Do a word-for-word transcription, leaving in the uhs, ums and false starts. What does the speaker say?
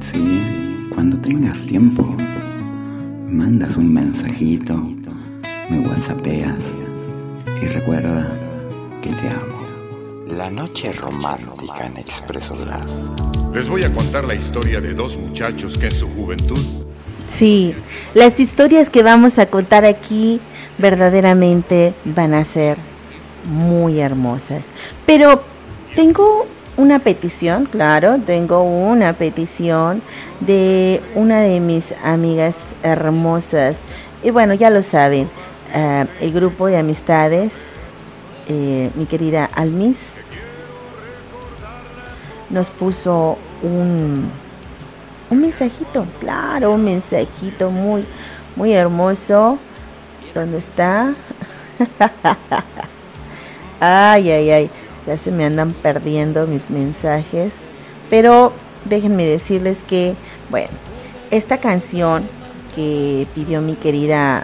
Sí, cuando tengas tiempo, mandas un mensajito, me whatsappeas y recuerda que te amo. La noche romántica en Expreso Durazno. Les voy a contar la historia de dos muchachos que en su juventud... Sí, las historias que vamos a contar aquí verdaderamente van a ser muy hermosas. Pero tengo una petición, claro, tengo una petición de una de mis amigas hermosas. Y bueno, ya lo saben, uh, el grupo de amistades, eh, mi querida Almis, nos puso un, un mensajito, claro, un mensajito muy, muy hermoso. ¿Dónde está? Ay, ay, ay, ya se me andan perdiendo mis mensajes. Pero déjenme decirles que, bueno, esta canción que pidió mi querida